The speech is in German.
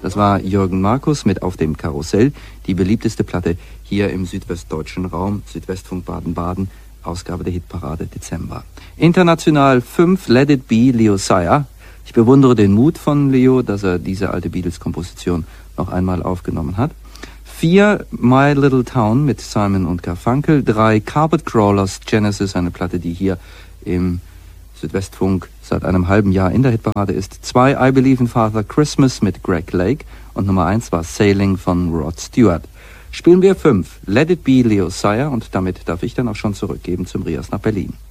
Das war Jürgen Markus mit Auf dem Karussell, die beliebteste Platte hier im südwestdeutschen Raum, Südwestfunk Baden-Baden, Ausgabe der Hitparade Dezember. International 5, Let It Be, Leo Sayer. Ich bewundere den Mut von Leo, dass er diese alte Beatles-Komposition noch einmal aufgenommen hat. 4, My Little Town mit Simon und Garfunkel. 3, Carpet Crawlers, Genesis, eine Platte, die hier im Südwestfunk seit einem halben Jahr in der Hitparade ist. 2, I Believe in Father Christmas mit Greg Lake. Und Nummer 1 war Sailing von Rod Stewart. Spielen wir 5, Let It Be, Leo Sayer. Und damit darf ich dann auch schon zurückgeben zum Rias nach Berlin.